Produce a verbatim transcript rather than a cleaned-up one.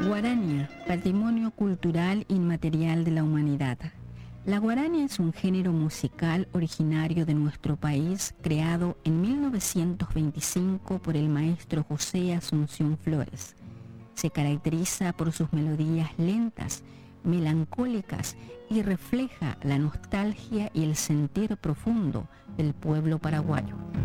Guarania, patrimonio cultural inmaterial de la humanidad. La guarania es un género musical originario de nuestro país, creado en mil novecientos veinticinco por el maestro José Asunción Flores. Se caracteriza por sus melodías lentas, melancólicas y refleja la nostalgia y el sentir profundo del pueblo paraguayo.